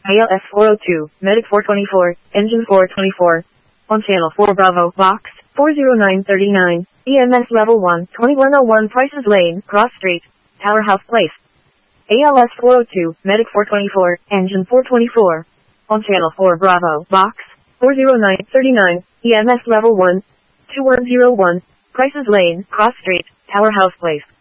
ALS 402, Medic 424, Engine 424. On Channel 4 Bravo, Box 40939, EMS Level 1, 2101 Prices Lane, Cross Street, Tower House Place. ALS 402, Medic 424, Engine 424. On Channel 4 Bravo, Box 40939, EMS Level 1, 2101, Prices Lane, Cross Street, Tower House Place.